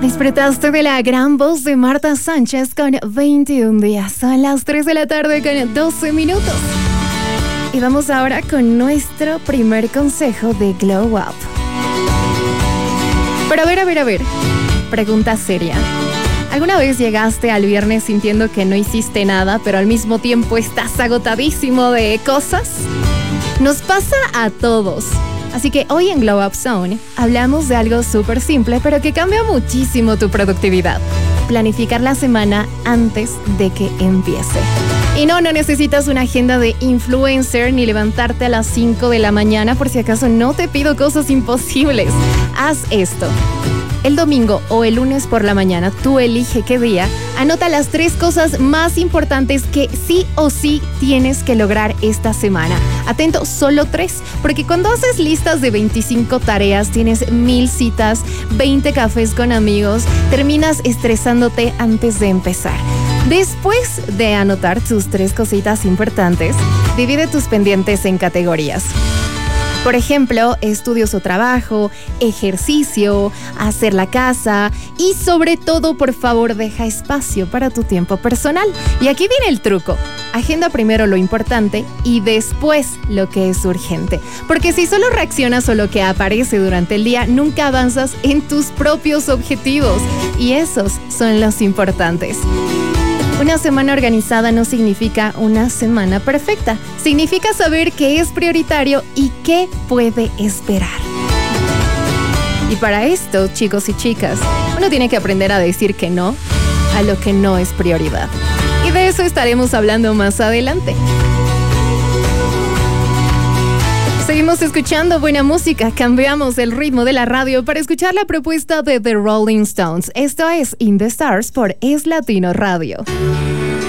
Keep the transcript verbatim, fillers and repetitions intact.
Disfrutaste de la gran voz de Marta Sánchez con veintiún días. Son las tres de la tarde con doce minutos. Y vamos ahora con nuestro primer consejo de Glow Up. Pero a ver, a ver, a ver. Pregunta seria. ¿Alguna vez llegaste al viernes sintiendo que no hiciste nada, pero al mismo tiempo estás agotadísimo de cosas? Nos pasa a todos. Así que hoy en Glow Up Zone hablamos de algo súper simple, pero que cambia muchísimo tu productividad. Planificar la semana antes de que empiece. Y no, no necesitas una agenda de influencer ni levantarte a las cinco de la mañana, por si acaso no te pido cosas imposibles. Haz esto. El domingo o el lunes por la mañana, tú elige qué día, anota las tres cosas más importantes que sí o sí tienes que lograr esta semana. Atento, solo tres, porque cuando haces listas de veinticinco tareas, tienes mil citas, veinte cafés con amigos, terminas estresándote antes de empezar. Después de anotar tus tres cositas importantes, divide tus pendientes en categorías. Por ejemplo, estudios o trabajo, ejercicio, hacer la casa y sobre todo, por favor, deja espacio para tu tiempo personal. Y aquí viene el truco. Agenda primero lo importante y después lo que es urgente. Porque si solo reaccionas a lo que aparece durante el día, nunca avanzas en tus propios objetivos. Y esos son los importantes. Una semana organizada no significa una semana perfecta. Significa saber qué es prioritario y qué puede esperar. Y para esto, chicos y chicas, uno tiene que aprender a decir que no a lo que no es prioridad. Y de eso estaremos hablando más adelante. Seguimos escuchando buena música, cambiamos el ritmo de la radio para escuchar la propuesta de The Rolling Stones. Esto es In the Stars por Es Latino Radio.